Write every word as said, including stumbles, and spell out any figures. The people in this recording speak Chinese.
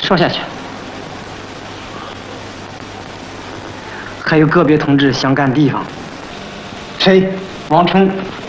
说下去。还有个别同志想干地方。谁？王成。